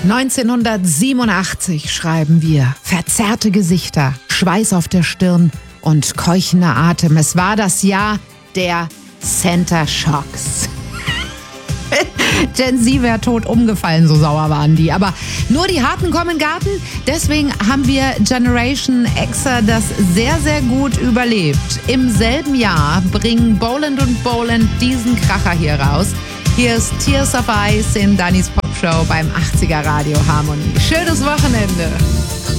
1987 schreiben wir. Verzerrte Gesichter, Schweiß auf der Stirn und keuchender Atem. Es war das Jahr der Center Shocks. Gen Z wäre tot umgefallen, so sauer waren die. Aber nur die Harten kommen in den Garten. Deswegen haben wir Generation Xer das sehr, sehr gut überlebt. Im selben Jahr bringen Boland und Boland diesen Kracher hier raus. Hier ist Tears of Ice in Dannys Popshow beim 80er Radio Harmonie. Schönes Wochenende.